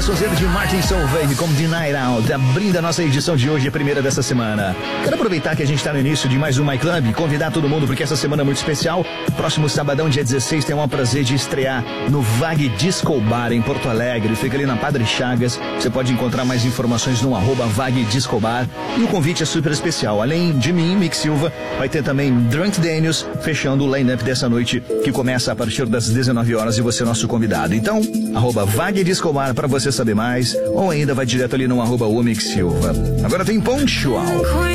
Sonzeiro de Martin Solveig com The Night Out, abrindo a nossa edição de hoje, a primeira dessa semana. Quero aproveitar que a gente está no início de mais um My Club e convidar todo mundo porque essa semana é muito especial. Próximo sabadão, dia 16, tem o prazer de estrear no Vag Disco Bar em Porto Alegre. Fica ali na Padre Chagas. Você pode encontrar mais informações no @Vag Disco Bar. E o convite é super especial. Além de mim, Mick Silva, vai ter também Drunk Daniels fechando o line-up dessa noite, que começa a partir das 19 horas e você é nosso convidado. Então, @Vag Disco Bar para você saber mais, ou ainda vai direto ali no @Mick Silva. Agora tem Pontual.